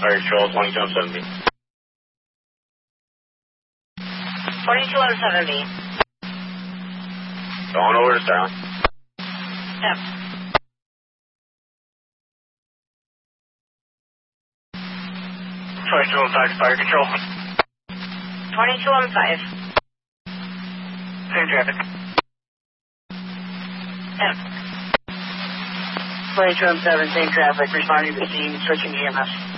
Fire Control, 22 on 7B. 22 on 7B. Going over to Starling. Yep. Fire Control. 22 on 5. Same traffic. Yep. 22 on 7, same traffic, responding to the scene, switching EMS.